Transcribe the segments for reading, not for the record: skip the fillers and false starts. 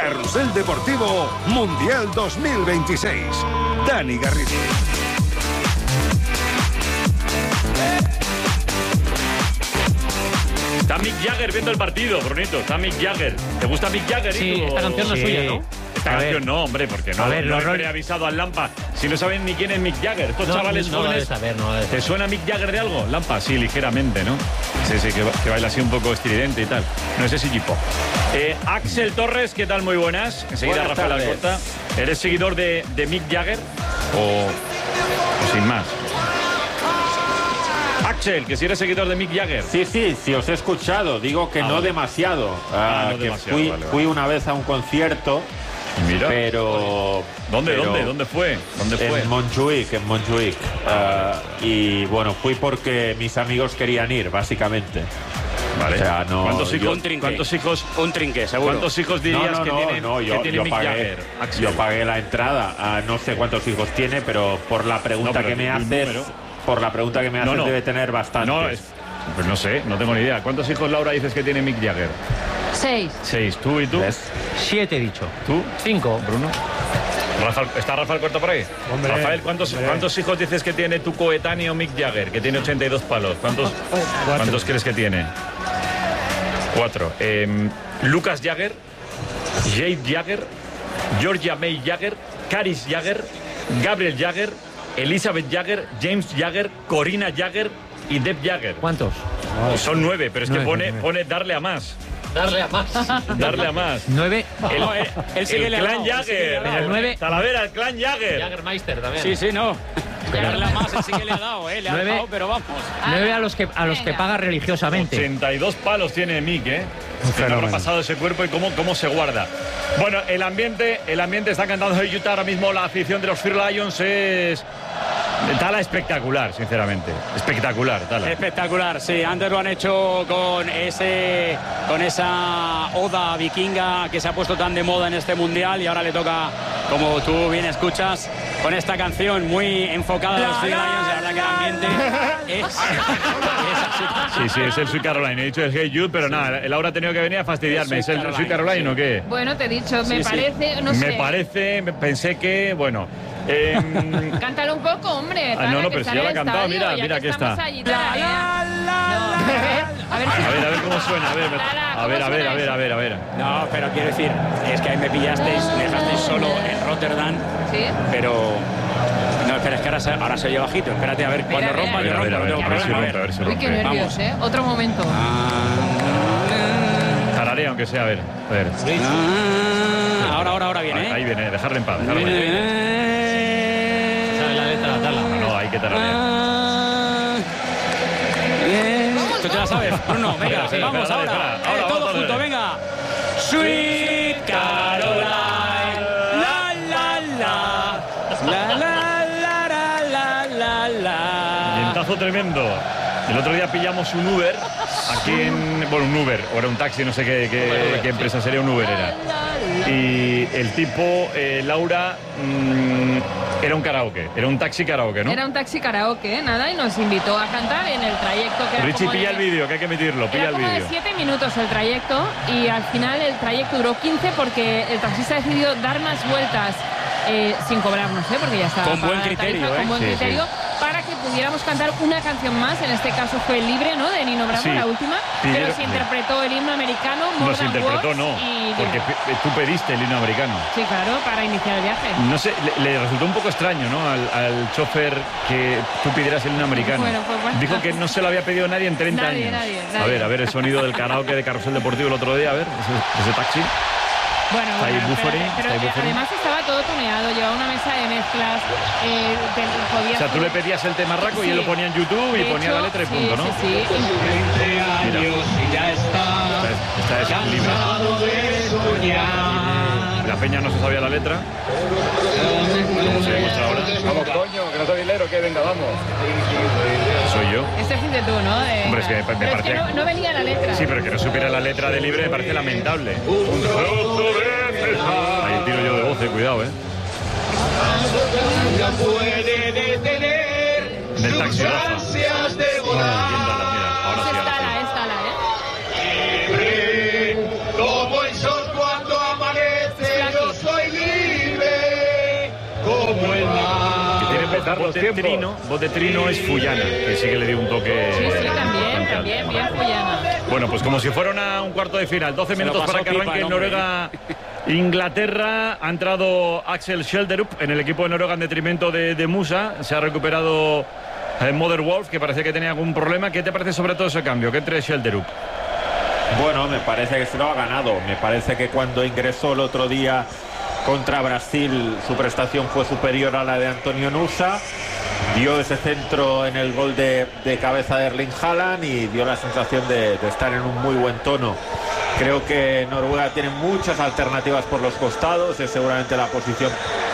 Carrusel Deportivo Mundial 2026. Dani Garrido. Está Mick Jagger viendo el partido, Brunito. Está Mick Jagger. ¿Te gusta Mick Jagger? Sí, esta canción no es suya, ¿no? Esta canción no, hombre, porque no, no he avisado al Lampa. Si no saben ni quién es Mick Jagger. Estos chavales jóvenes. ¿Te suena Mick Jagger de algo? Lampa, sí, ligeramente, ¿no? Sí, que baila así un poco estridente y tal. No es ese Iggy Pop. Axel Torres, ¿qué tal? Muy buenas. Enseguida Rafael Alcorta. ¿Eres seguidor de Mick Jagger? O sin más. Axel, que si eres seguidor de Mick Jagger. Sí, os he escuchado. Digo que no demasiado. No que demasiado, fui una vez a un concierto. Mira. Pero... ¿Dónde fue? En Montjuic. Y bueno, fui porque mis amigos querían ir, básicamente. Vale. O sea, no, ¿Cuántos hijos? Un trinque, seguro. ¿Cuántos hijos dirías que tiene Mick Jagger? Yo pagué la entrada. No sé cuántos hijos tiene, pero por la pregunta que me haces... Por la pregunta que me haces debe tener bastante. Pues no sé, no tengo ni idea. ¿Cuántos hijos, Laura, dices que tiene Mick Jagger? 6. ¿Tú y tú? 7 he dicho. ¿Tú? 5. Bruno. ¿Está Rafael Corta por ahí? Hombre, Rafael, ¿cuántos hijos dices que tiene tu coetáneo Mick Jagger, que tiene 82 palos? ¿Cuántos crees que tiene? 4. Lucas Jagger, Jade Jagger, Georgia May Jagger, Caris Jagger, Gabriel Jagger, Elizabeth Jagger, James Jagger, Corina Jagger y Deb Jagger. ¿Cuántos? Son 9, pero es que pone darle a más. Darle a más. 9. El clan Jagger. Pero el 9. Talavera, el clan Jagger. Jaggermeister también. Sí, no. Darle a más, sí que le ha dado, le ha dado, pero vamos. 9 a los que paga religiosamente. 82 palos tiene Mick, ¿Qué ha pasado ese cuerpo y cómo se guarda? Bueno, el ambiente está cantando en Utah ahora mismo. La afición de los Fear Lions es... Tala espectacular, sinceramente. Espectacular, Tala. Espectacular, sí. Antes lo han hecho con esa oda vikinga que se ha puesto tan de moda en este mundial y ahora le toca, como tú bien escuchas, con esta canción muy enfocada a los Fear Lions. La verdad que el ambiente es así. Sí, es el Sweet Caroline. He dicho el Hey Jude, pero nada, Laura ha tenido que venir a fastidiarme. ¿Es el Sweet Caroline o qué? Bueno, te he dicho, me parece, no sé. Pensé que, bueno... Cántalo un poco, hombre. No, pero si ya lo ha cantado, mira aquí está. A ver cómo suena, a ver. No, pero quiero decir, es que ahí me pillasteis, me dejasteis solo en Rotterdam. Sí. Pero... No, espera, es que ahora se oye bajito. Espérate, a ver, cuando rompa, yo rompo. A ver si rompe. Uy, qué nervios, Otro momento. Tararea, aunque sea, a ver. Ahora viene, Ahí viene, dejarle en paz. ¿Sabes la letra? No, hay que tararear. ¿Tú te la sabes? Bruno, venga, vamos ahora. Todo junto, venga. Sweet Caroline. Vientazo tremendo. El otro día pillamos un Uber aquí un Uber, o era un taxi, no sé qué empresa sería, un Uber era. Y el tipo, Laura, era un karaoke, era un taxi karaoke, ¿no? Era un taxi karaoke, nada, y nos invitó a cantar en el trayecto que era Richie, pilla el vídeo, que hay que emitirlo, pilla el vídeo. Era como de 7 minutos el trayecto, y al final el trayecto duró 15 porque el taxista decidió dar más vueltas sin cobrarnos, porque ya estaba con buen criterio, con buen criterio, para que pudiéramos cantar una canción más. En este caso fue Libre, ¿no? De Nino Bravo, la última. Pero se interpretó el himno americano, No se interpretó, no, porque tú pediste el himno americano. Sí, claro, para iniciar el viaje. No sé, le resultó un poco extraño, ¿no? Al chofer que tú pidieras el himno americano. Bueno. Dijo que no se lo había pedido nadie en 30 años. Nadie. A ver el sonido del karaoke de Carrusel Deportivo el otro día, a ver, ese taxi. Bueno, pero buffering. Además estaba todo tuneado, llevaba una mesa de mezclas. O sea, tú le pedías el temarraco y él lo ponía en YouTube y ponía la letra y punto, ¿no? Sí. 20 años y ya está. Esta es Libre. La peña no se sabía la letra. ¿Cómo se demuestra ahora? Vamos, coño, que no soy hilero, que venga, vamos. Soy yo. Este fin de tú, ¿no? Hombre, es que me parecía... Es que no venía la letra. Sí, pero que no supiera la letra de Libre me parece lamentable. Ahí tiro yo de voz, cuidado, Del taxi, Rafa. Ahora sí, Estala, como el sol cuando amanece. voz de trino es Fuyana, que sí que le dio un toque. Sí, también, bien Fuyana. Bueno, pues como si fuera un cuarto de final. 12 minutos para que arranque Noruega. Inglaterra. Ha entrado Axel Schelderup en el equipo de Noruega en detrimento de Musa. Se ha recuperado Mother Wolf, que parecía que tenía algún problema. ¿Qué te parece sobre todo ese cambio? Que entre Schelderup. Bueno, me parece que se lo ha ganado. Me parece que cuando ingresó el otro día contra Brasil, su prestación fue superior a la de Antonio Nusa. Dio ese centro en el gol de cabeza de Erling Haaland y dio la sensación de estar en un muy buen tono. Creo que Noruega tiene muchas alternativas por los costados. Es seguramente la posición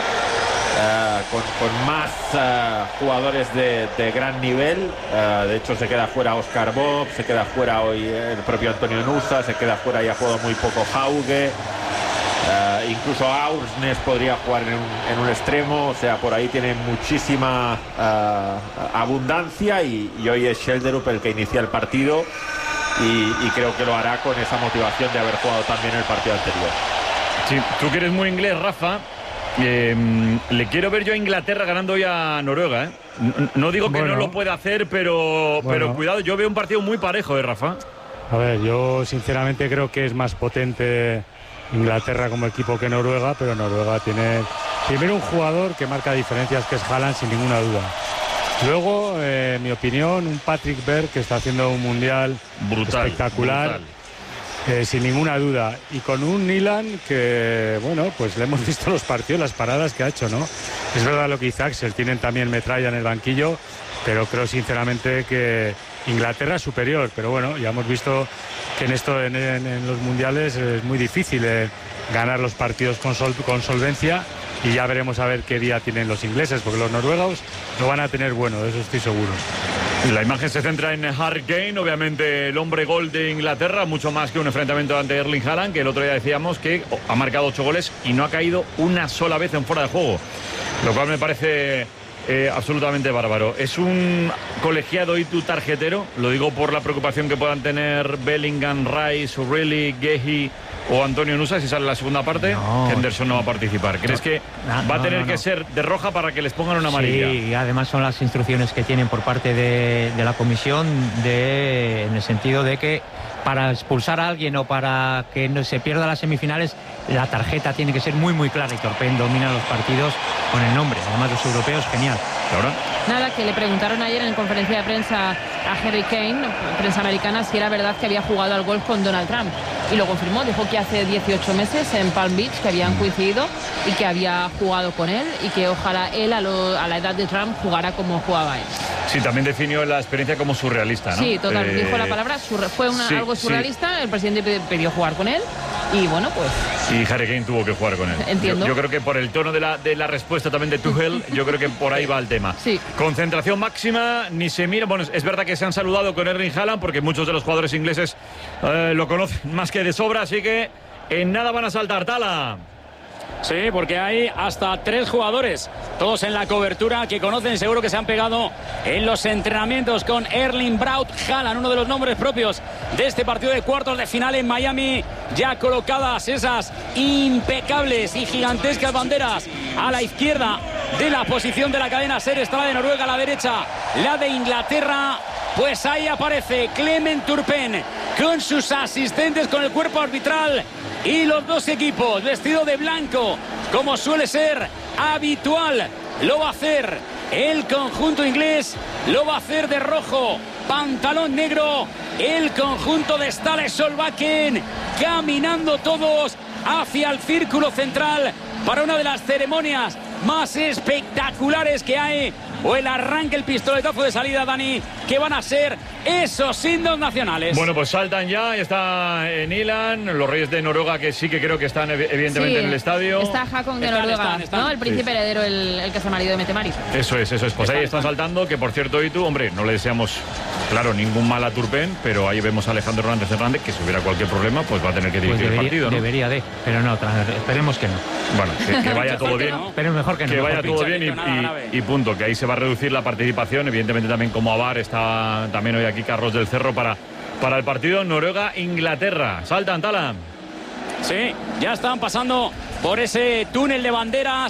con más jugadores de gran nivel. De hecho, se queda fuera Oscar Bob, se queda fuera hoy el propio Antonio Nusa, se queda fuera y ha jugado muy poco Hauge. Incluso Aursnes podría jugar en un extremo. O sea, por ahí tiene muchísima abundancia y hoy es Schelderup el que inicia el partido y creo que lo hará con esa motivación de haber jugado también el partido anterior. Sí, tú que eres muy inglés, Rafa, le quiero ver yo a Inglaterra ganando hoy a Noruega, ¿eh? No digo que no lo pueda hacer, pero cuidado, yo veo un partido muy parejo, Rafa. A ver, yo sinceramente creo que es más potente Inglaterra como equipo que Noruega, pero Noruega tiene primero un jugador que marca diferencias, que es Haaland, sin ninguna duda. Luego, en mi opinión, un Patrick Berg que está haciendo un mundial espectacular. Sin ninguna duda, y con un Nilan que, bueno, pues le hemos visto los partidos, las paradas que ha hecho, ¿no? Es verdad lo que dice Axel, tienen también metralla en el banquillo, pero creo sinceramente que Inglaterra es superior, pero bueno, ya hemos visto que en los mundiales es muy difícil ganar los partidos con solvencia, y ya veremos a ver qué día tienen los ingleses, porque los noruegos lo van a tener bueno, de eso estoy seguro. La imagen se centra en Harry Kane, obviamente el hombre gol de Inglaterra, mucho más que un enfrentamiento ante Erling Haaland, que el otro día decíamos que ha marcado 8 goles y no ha caído una sola vez en fuera de juego, lo cual me parece absolutamente bárbaro. Es un colegiado y tu tarjetero, lo digo por la preocupación que puedan tener Bellingham, Rice, O'Reilly, Gehi o Antonio Nusa si sale la segunda parte. Henderson no va a participar. ¿Crees que va a tener que ser de roja para que les pongan una amarilla? Sí, y además son las instrucciones que tienen por parte de la comisión en el sentido de que para expulsar a alguien o para que no se pierda las semifinales, la tarjeta tiene que ser muy muy clara, y Torpen domina los partidos con el nombre. Además, los europeos, genial. ¿Ahora? Nada, que le preguntaron ayer en conferencia de prensa a Harry Kane, prensa americana, si era verdad que había jugado al golf con Donald Trump. Y lo confirmó, dijo que hace 18 meses en Palm Beach que habían coincidido y que había jugado con él, y que ojalá él a la edad de Trump jugara como jugaba él. Sí, también definió la experiencia como surrealista, ¿no? Sí, total, dijo la palabra, fue algo surrealista, sí. El presidente pidió jugar con él y bueno, pues... Y Harry Kane tuvo que jugar con él. Entiendo. Yo creo que por el tono de la respuesta también de Tuchel, yo creo que por ahí va el tema. Sí. Concentración máxima, ni se mira. Bueno, es verdad que se han saludado con Erling Haaland porque muchos de los jugadores ingleses lo conocen más que de sobra, así que en nada van a saltar. Tala. Sí, porque hay hasta 3 jugadores, todos en la cobertura, que conocen, seguro que se han pegado en los entrenamientos con Erling Braut Haaland, uno de los nombres propios de este partido de cuartos de final en Miami. Ya colocadas esas impecables y gigantescas banderas a la izquierda de la posición de la cadena SER, está la de Noruega, a la derecha la de Inglaterra. Pues ahí aparece Clement Turpen con sus asistentes, con el cuerpo arbitral y los dos equipos vestido de blanco, como suele ser habitual. Lo va a hacer el conjunto inglés, lo va a hacer de rojo, pantalón negro, el conjunto de Ståle Solbakken, caminando todos hacia el círculo central para una de las ceremonias más espectaculares que hay, o el arranque, el pistoletazo de salida, Dani, que van a ser esos himnos nacionales. Bueno, pues saltan ya, está Nilan, los Reyes de Noruega, que sí que creo que están evidentemente en el estadio. Está Hakon de Noruega, ¿no? El príncipe heredero, el que es el marido de Mette Marit. Eso es. Pues ahí están saltando, que por cierto, y tú, hombre, no le deseamos, claro, ningún mal a Turpen, pero ahí vemos a Alejandro Hernández, que si hubiera cualquier problema, pues va a tener que dirigir el partido, ¿no? Debería pero no, esperemos que no. Bueno, que vaya todo bien. Pero mejor que no. Que vaya todo bien y punto, que ahí se va a reducir la participación. Evidentemente también como Avar está también hoy aquí Carlos del Cerro para el partido Noruega-Inglaterra. Saltan, Tala. Sí, ya están pasando por ese túnel de banderas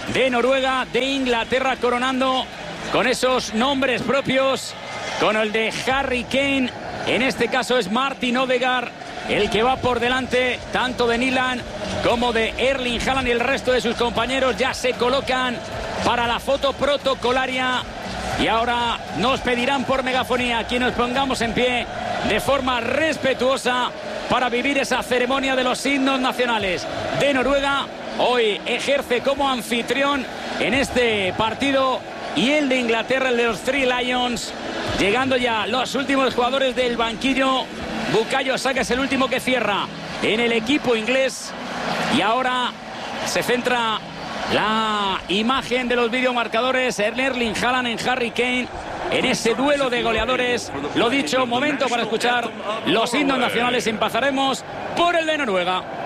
de Noruega, de Inglaterra, coronando con esos nombres propios, con el de Harry Kane. En este caso es Martin Odegaard el que va por delante, tanto de Nyland como de Erling Haaland, y el resto de sus compañeros ya se colocan para la foto protocolaria. Y ahora nos pedirán por megafonía que nos pongamos en pie de forma respetuosa para vivir esa ceremonia de los himnos nacionales de Noruega. Hoy ejerce como anfitrión en este partido, y el de Inglaterra, el de los Three Lions. Llegando ya los últimos jugadores del banquillo. Bukayo Saka es el último que cierra en el equipo inglés. Y ahora se centra la imagen de los videomarcadores en Erling Haaland, en Harry Kane, en ese duelo de goleadores. Lo dicho, momento para escuchar los himnos nacionales. Empezaremos por el de Noruega.